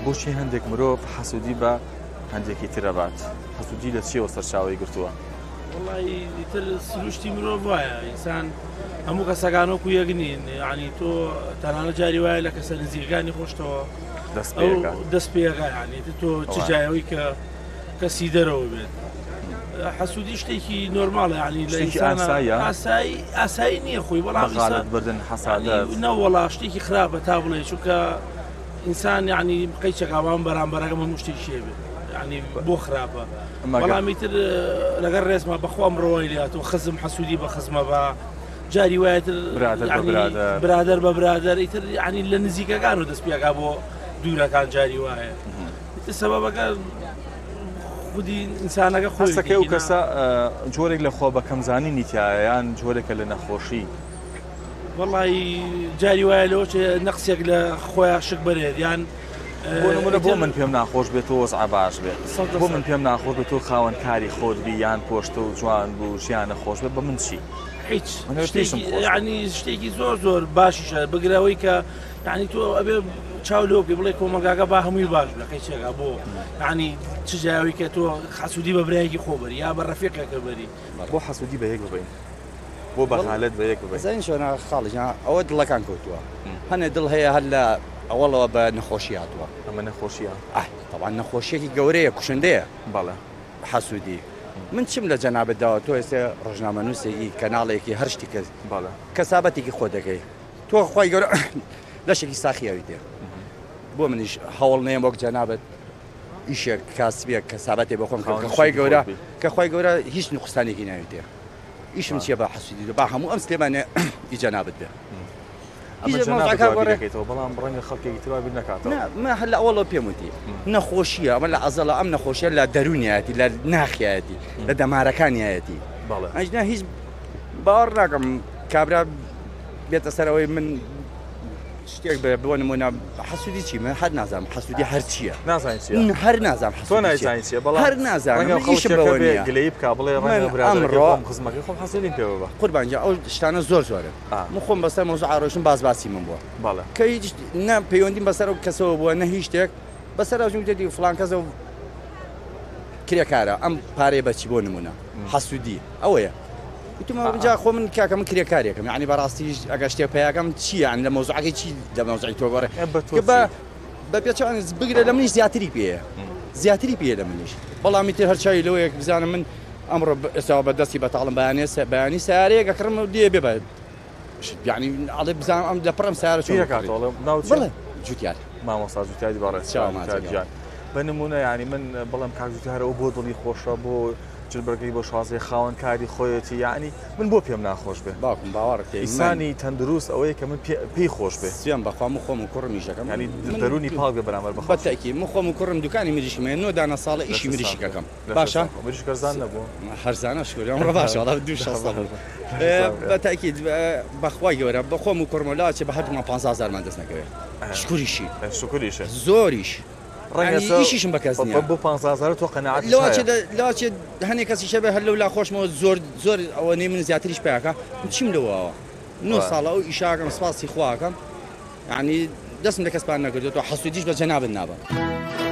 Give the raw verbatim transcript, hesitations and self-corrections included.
بۆچی هەندێک مرۆڤ حەسوودی بە هەندێکی ترەبات حەسوودی لە چیەوە سەرچاوەی گرتووە؟ وڵی تر سروشتی مرۆڤ وایە ئینسان هەموو کەسەکان وەکو یەک نین یعنی تۆ تەنانە جاری وایە لە کەسە نزیکەکانی خۆشتەوە دەست پێەکە یعنی تۆ چ جایەوەی کە کەسی دەرەوە بێت حەسوودی شتێکی نۆرماڵە یعنی لە ئاسایی ئاسایی نییە خۆی بەڵام بردن حەسادەت نەوەڵا شتێکی خراپە تا بڵێ چونکە ئینسان یعنی بقەی چەکاوان بەرامبەرەکەمە هەموو شتێک شێ بێت یعنی بۆ خراپە بەڵامی تر لەگەر ڕێزمە بەخوا مرۆوەی لاتەوە خزم حەسوودی بە خزمە بە جاری وایەتر برادەر بە برادەر ئیتر یعنی لە نزیکەکان و دەست پێکا بۆ دوورەکان جاری وایە سەبەبەکە خودی ئینسانەکە خۆستەکەی و کەسە جۆرێک لە خۆ بە کەمزانی تایە یان جۆرێکە لە نەخۆشی وەڵی جاری وایە لەوە نەقسێک لە خۆیان شک بەرێت یان بۆ من پێم ناخۆش بێت و وەزع باش بێت بۆ من پێم ناخۆش بێت و خاوەن کاری خۆت بی یان پۆشتە و جوان بوو ژیانە خۆش بێت بە من چی؟ هیچ یعنی شتێکی زۆر زۆر باشیشە بگرەوەی کە یعنی تۆ ئەبێ چاو لۆ پێ بڵێ کۆمەلگاکە با هەمووی باش بەکەی چێگا بۆ یعنی چ جایەوەی کە تۆ حەسوودی بە برایەکی خۆبەری یا بە ڕەفیقێکە بەری بۆ حەسوودی بە یەک ببین بۆ بەخالەت بە یەک ببین زین شۆنە خاڵیجان ئەوە دڵەکان کەوتووە هەنێ دڵ هەیە هەر لە ئەوڵەوە بە نەخۆشی هاتووە ئەمە نەخۆشیە طبعا نەخۆشیێکی گەورەیە کوشندەیە بەڵێ حەسوودی من چیم لە جەنابەت داوە تۆ ئێستا ڕۆژنامە نووسێکی کەناڵێکی هەر شتی کەس بەڵێ کەسابەتێکی خۆ دەکەی تۆ خۆی گەورە لەشێکی ساخیاوی تێ بۆ منیش هەوڵ نەیەم وەک جەنابەت ئیشێک کاسبێک کەسابەتێ بە خۆم کە خۆی گەورە کە خۆی گەورە هیچ نوقسانێکی ناوی تێ ئیشم چیە بە حەسوودی با هەموو ئەم سلێمانێ ئی جەنابەت بێ بەڵام ڕەنگە خەڵکێکی تر بیر نکاتەوە من هەر لە ئەوڵەوە پێم وتی نەخۆشیە ئەمە لە عەزەڵە ئەم نەخۆشیە لە دەرونیەتی لە ناخیەتی لە دەمارەکانیەتی ئەجنا هیچ باوەڕ ناکەم کابرا بێتە سەرەوەی من شتێک بۆ نمونە حەسوودی چی من هەر نازانم حەسوودی هەر چییە نازانیت هەر نازانم تۆ نازانیت چییە بەڵام هەر نازانم ئیشم بەوە نییە گلەیی بکا بڵێ ڕەنگە برادەرەکەم خزمەکەی خۆم حەسوودیم پێ ببە قوربان جان ئەو شتانە زۆر زۆرە من خۆم بەسەر مەوزوع ئاڕۆشتن باز باسی من بووە بەڵێ کە هیچ نە پەیوەندیم بەسەر ئەو کەسەوە بووە نە هیچ شتێک بەسەر ئەوژم دێتی فڵان کەسە کرێکارە ئەم پارەی بەچی بۆ نمونە حەسوودی ئەوەیە وتمە جا خۆ من کاکە من کرێکارێکم یعنی بەڕاستی ئەگەر شتێک پێیاکەم چییە یان لە مەوزوعەکەی چی لە مەوزوعی تۆ گۆڕێ بە پێچوان بگرە لە منیش زیاتری پێیە زیاتری پێیە لە منیش بەڵامی تر هەرچاوی لەوەیەک بزانم من ئەمڕۆ ئێستا بەدەستی بەتاڵم بەیانێ بەیانی سیارەیەک ئەکڕم و دێ بێ بە یعنی ئەڵێ بزانم ئەم لە پڕم سیارە چۆن بڵێ جوتیار مامۆستا جوتیاری باڕێ بە نمونە یعنی من بەڵام کاک جوتیارەوە بۆ دڵی خۆشە بۆ جلبەرگەی بۆ شازێ خاوەن کاری خۆیەتی یعنی من بۆ پێم ناخۆش بێ باوکم باوەڕ ئینسانی تەندروست ئەوەیە کە من پێی خۆش بێ سوێن بەخوا من خۆم و کوڕم ئیشەکەم ینی دەرونی پاڵ بێ بەرامبەر بە بەتەکی من خۆم و کوڕم دوکانی مریشکمێ نۆ دانە ساڵە ئیشی مریشکەکەم باشە مریشکەرزان نەبوو هەرزانە شکۆری ئەمڕۆ باشە وەڵا دوو شەش ساڵ بەتەکی بەخوای گەورە بە خۆم و کوڕمەلاچێ بە هەردوومان پانزە هەزارمان دەست نەکەوێت شکوریشی شکوریشە زۆریش ڕەنگەیشیشم بەکەس بۆ پانزە هەزار تۆ قەناعەت لاچێ هەنێک کەسی شەبێ هەر لەولا خۆشمەوە زۆر زۆر ئەوە نێ من زیاتریش پێیاکە چیم لەوەوە نۆ ساڵە و ئیشاکەم سپاسی خواکەم یعنی دەستم لە کەسپان نەکردێتەوە حەسوودیش بە جەنابەت نابە.